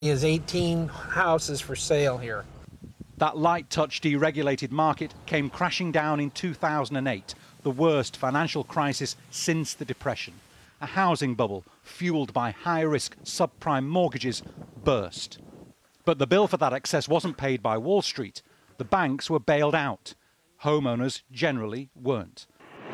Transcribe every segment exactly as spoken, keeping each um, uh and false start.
Is eighteen houses for sale here. That light-touch deregulated market came crashing down in two thousand eight, the worst financial crisis since the Depression. A housing bubble fueled by high-risk subprime mortgages burst. But the bill for that excess wasn't paid by Wall Street. The banks were bailed out. Homeowners generally weren't.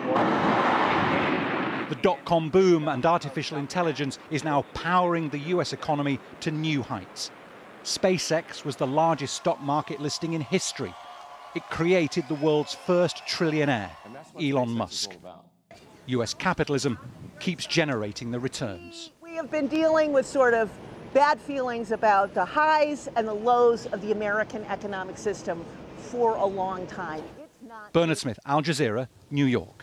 The dot-com boom and artificial intelligence is now powering the U S economy to new heights. SpaceX was the largest stock market listing in history. It created the world's first trillionaire, Elon Musk. U S capitalism keeps generating the returns. We have been dealing with sort of bad feelings about the highs and the lows of the American economic system for a long time. It's not Bernard Smith, Al Jazeera, New York.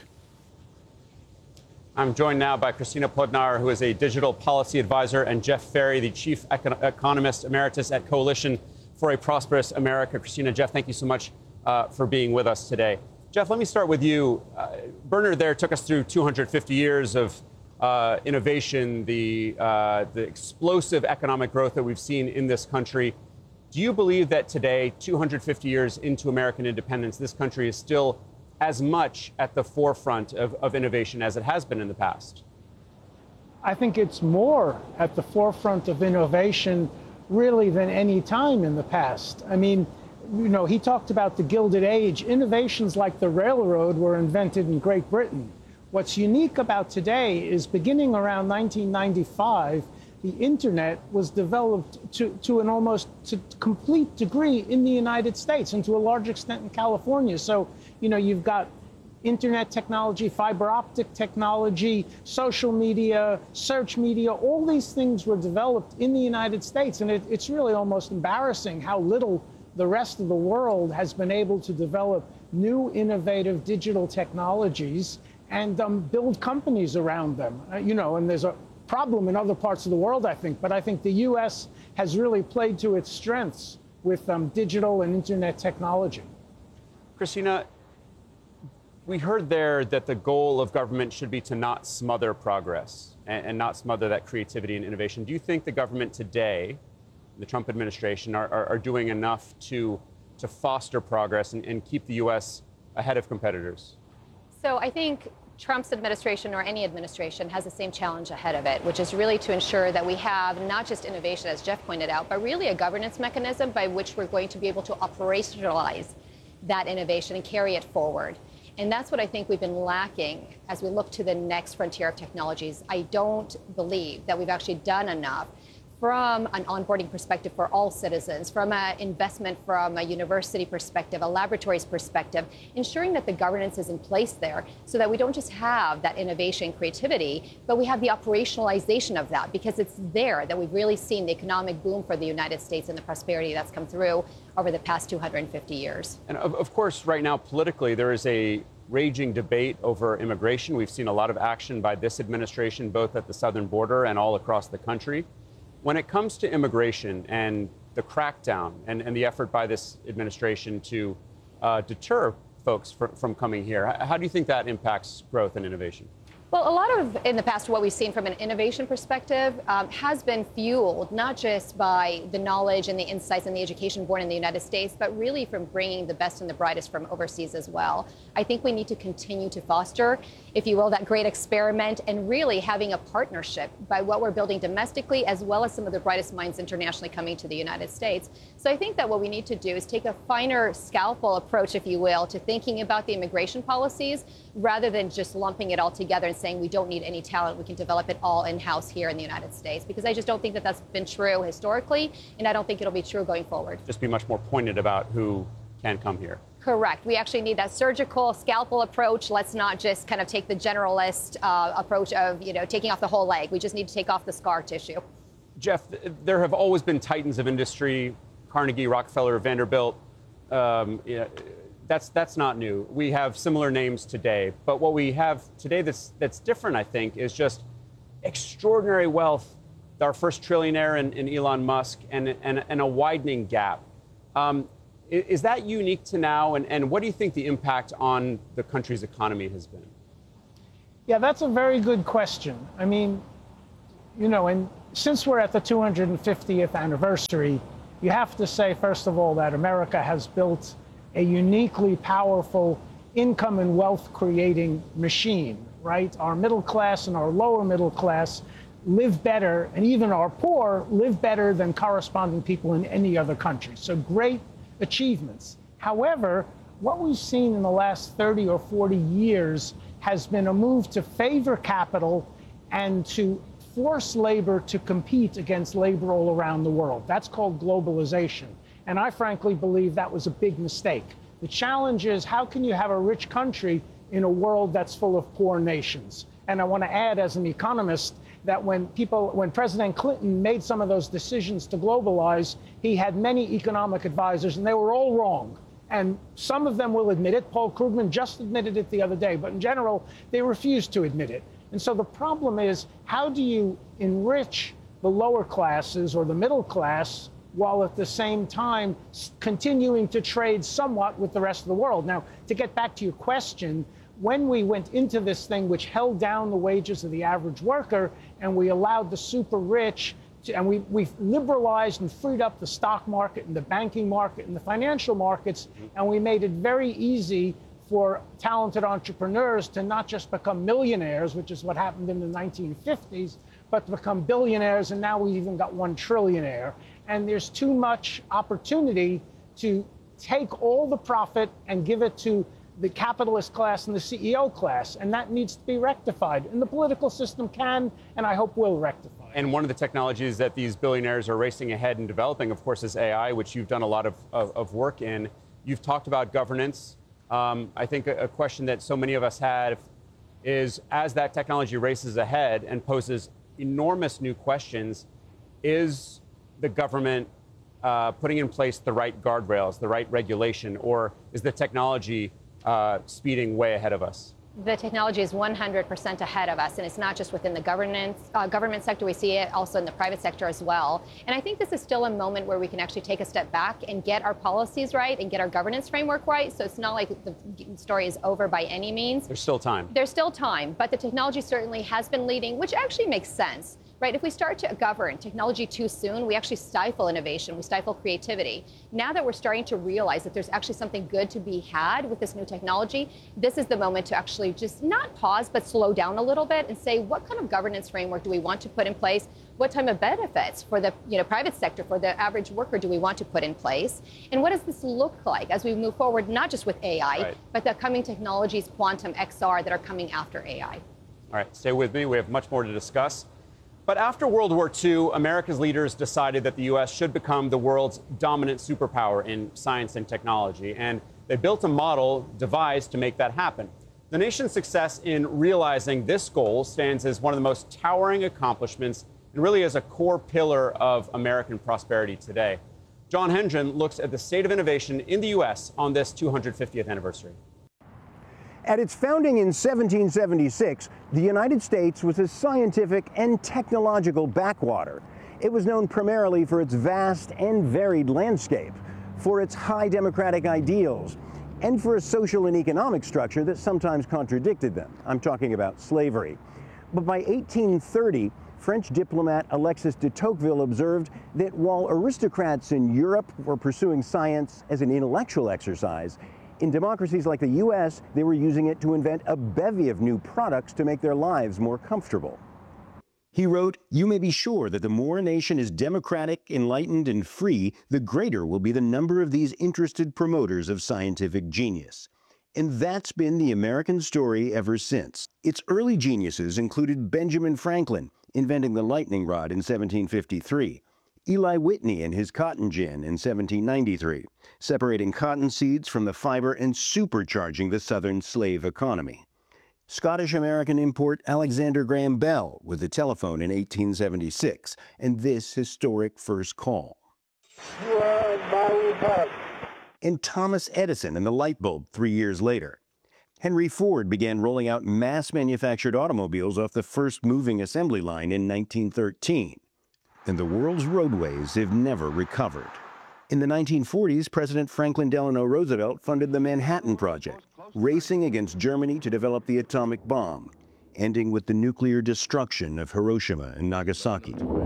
I'm joined now by Christina Plodnar, who is a digital policy advisor, and Jeff Ferry, the chief econ- economist emeritus at Coalition for a Prosperous America. Christina, Jeff, thank you so much uh, for being with us today. Jeff, let me start with you. Uh, Bernard there took us through two hundred fifty years of uh, innovation, the, uh, the explosive economic growth that we've seen in this country. Do you believe that today, two hundred fifty years into American independence, this country is still as much at the forefront of, of innovation as it has been in the past? I think it's more at the forefront of innovation really than any time in the past. I mean, you know, he talked about the Gilded Age. Innovations like the railroad were invented in Great Britain. What's unique about today is beginning around nineteen ninety-five, the internet was developed to, to an almost to complete degree in the United States and to a large extent in California. So, you know, you've got internet technology, fiber optic technology, social media, search media, all these things were developed in the United States. And it, it's really almost embarrassing how little the rest of the world has been able to develop new innovative digital technologies and um, build companies around them. Uh, you know, and there's a problem in other parts of the world, I think, but I think the U S has really played to its strengths with um, digital and internet technology. Christina, we heard there that the goal of government should be to not smother progress and, and not smother that creativity and innovation. Do you think the government today, the Trump administration, are, are, are doing enough to, to foster progress and, and keep the U S ahead of competitors? So I think Trump's administration or any administration has the same challenge ahead of it, which is really to ensure that we have not just innovation, as Jeff pointed out, but really a governance mechanism by which we're going to be able to operationalize that innovation and carry it forward. And that's what I think we've been lacking as we look to the next frontier of technologies. I don't believe that we've actually done enough from an onboarding perspective for all citizens, from an investment from a university perspective, a laboratories perspective, ensuring that the governance is in place there so that we don't just have that innovation creativity, but we have the operationalization of that, because it's there that we've really seen the economic boom for the United States and the prosperity that's come through over the past two hundred fifty years. And of, of course, right now, politically, there is a raging debate over immigration. We've seen a lot of action by this administration, both at the southern border and all across the country. When it comes to immigration and the crackdown and, and the effort by this administration to uh, deter folks from, from coming here, how do you think that impacts growth and innovation? Well, a lot of, in the past, what we've seen from an innovation perspective um, has been fueled not just by the knowledge and the insights and the education born in the United States, but really from bringing the best and the brightest from overseas as well. I think we need to continue to foster, if you will, that great experiment and really having a partnership by what we're building domestically, as well as some of the brightest minds internationally coming to the United States. So I think that what we need to do is take a finer scalpel approach, if you will, to thinking about the immigration policies, rather than just lumping it all together and saying we don't need any talent, we can develop it all in-house here in the United States. Because I just don't think that that's been true historically, and I don't think it'll be true going forward. Just be much more pointed about who can come here. Correct. We actually need that surgical scalpel approach. Let's not just kind of take the generalist uh, approach of, you know, taking off the whole leg. We just need to take off the scar tissue. Jeff, there have always been titans of industry, Carnegie, Rockefeller, Vanderbilt. Um, you know, That's that's not new. We have similar names today, but what we have today that's that's different, I think, is just extraordinary wealth. Our first trillionaire in, in Elon Musk, and, and and a widening gap. Um, is, is that unique to now? And, and what do you think the impact on the country's economy has been? Yeah, that's a very good question. I mean, you know, and since we're at the two hundred fiftieth anniversary, you have to say, first of all, that America has built a uniquely powerful income and wealth creating machine, right? Our middle class and our lower middle class live better, and even our poor live better than corresponding people in any other country. So great achievements. However, what we've seen in the last thirty or forty years has been a move to favor capital and to force labor to compete against labor all around the world. That's called globalization. And I frankly believe that was a big mistake. The challenge is, how can you have a rich country in a world that's full of poor nations? And I want to add, as an economist, that when people, when President Clinton made some of those decisions to globalize, he had many economic advisors, and they were all wrong. And some of them will admit it. Paul Krugman just admitted it the other day. But in general, they refuse to admit it. And so the problem is, how do you enrich the lower classes or the middle class while at the same time continuing to trade somewhat with the rest of the world? Now, to get back to your question, when we went into this thing which held down the wages of the average worker, and we allowed the super rich to, and we, we've liberalized and freed up the stock market and the banking market and the financial markets, and we made it very easy for talented entrepreneurs to not just become millionaires, which is what happened in the nineteen fifties, but to become billionaires, and now we've even got one trillionaire. And there's too much opportunity to take all the profit and give it to the capitalist class and the C E O class, and that needs to be rectified. And the political system can, and I hope will, rectify. And one of the technologies that these billionaires are racing ahead and developing, of course, is A I, which you've done a lot of, of, of work in. You've talked about governance. Um, I think a, a question that so many of us have is, as that technology races ahead and poses enormous new questions, is the government uh, putting in place the right guardrails, the right regulation, or is the technology Uh, speeding way ahead of us? The technology is one hundred percent ahead of us, and it's not just within the governance, uh, government sector. We see it also in the private sector as well. And I think this is still a moment where we can actually take a step back and get our policies right and get our governance framework right. So it's not like the story is over by any means. There's still time. There's still time, but the technology certainly has been leading, which actually makes sense. Right? If we start to govern technology too soon, we actually stifle innovation, we stifle creativity. Now that we're starting to realize that there's actually something good to be had with this new technology, this is the moment to actually just not pause, but slow down a little bit and say, what kind of governance framework do we want to put in place? What type of benefits for the you know, private sector, for the average worker, do we want to put in place? And what does this look like as we move forward, not just with A I, right, but the coming technologies, quantum, X R, that are coming after A I? All right, stay with me. We have much more to discuss. But after World War Two, America's leaders decided that the U S should become the world's dominant superpower in science and technology. And they built a model devised to make that happen. The nation's success in realizing this goal stands as one of the most towering accomplishments and really as a core pillar of American prosperity today. John Hendren looks at the state of innovation in the U S on this two hundred fiftieth anniversary. At its founding in seventeen seventy-six, the United States was a scientific and technological backwater. It was known primarily for its vast and varied landscape, for its high democratic ideals, and for a social and economic structure that sometimes contradicted them. I'm talking about slavery. But by eighteen thirty, French diplomat Alexis de Tocqueville observed that while aristocrats in Europe were pursuing science as an intellectual exercise, in democracies like the U S, they were using it to invent a bevy of new products to make their lives more comfortable. He wrote, "You may be sure that the more a nation is democratic, enlightened, and free, the greater will be the number of these interested promoters of scientific genius." And that's been the American story ever since. Its early geniuses included Benjamin Franklin, inventing the lightning rod in seventeen fifty-three, Eli Whitney and his cotton gin in seventeen ninety-three, separating cotton seeds from the fiber and supercharging the Southern slave economy. Scottish-American import Alexander Graham Bell with the telephone in eighteen seventy-six, and this historic first call. And Thomas Edison and the light bulb three years later. Henry Ford began rolling out mass-manufactured automobiles off the first moving assembly line in nineteen thirteen. And the world's roadways have never recovered. In the nineteen forties, President Franklin Delano Roosevelt funded the Manhattan Project, racing against Germany to develop the atomic bomb, ending with the nuclear destruction of Hiroshima and Nagasaki.